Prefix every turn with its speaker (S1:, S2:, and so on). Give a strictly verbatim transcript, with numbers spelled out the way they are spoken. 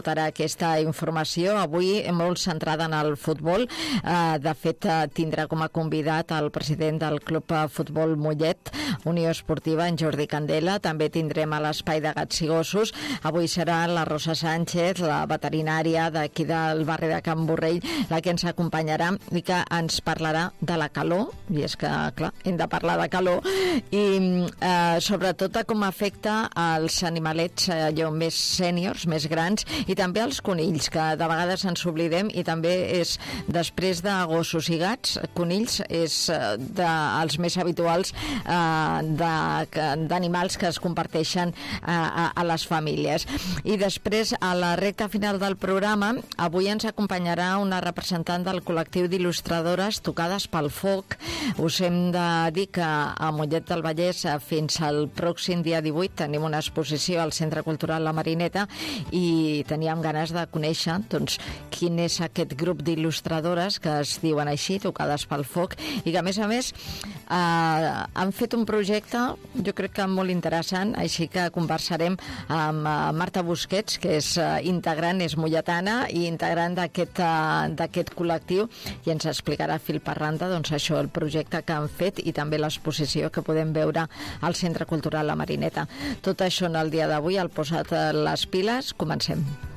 S1: Aquesta informació avui molt centrada en el futbol. De fet, tindrà com a convidat el president del Club Futbol Mollet, Unió Esportiva, en Jordi Candela. També tindrem a l'espai de Gats i Gossos. Avui serà la Rosa Sánchez, la veterinària d'aquí del barri de Can Borrell, la que ens acompanyarà i que ens parlarà de la calor, i és que, clar, hem de parlar de calor, i eh, sobretot de com afecta als animalets allò més sèniors, més grans, i també els conills, que de vegades ens oblidem, i també és, després de gossos i gats, conills és dels més habituals eh, d'animals que es comparteixen eh, a, a les famílies. I després, a la recta final del programa, avui ens acompanyarà una representant del col·lectiu d'il·lustradores Tocades pel Foc. Us hem de dir que a Mollet del Vallès fins al pròxim dia divuit tenim una exposició al Centre Cultural La Marineta i teníem ganes de conèixer doncs, quin és aquest grup d'il·lustradores que es diuen així, Tocades pel Foc, i que a més a més eh, han fet un projecte jo crec que molt interessant, així que conversarem amb Marta Busquets, que és integrant, és molletana i integrant d'aquest uh, d'aquest col·lectiu, i ens explicarà fil per randa doncs, això, el projecte que han fet i també l'exposició que podem veure al Centre Cultural La Marineta. Tot això en el dia d'avui, al Posa't les piles, comencem.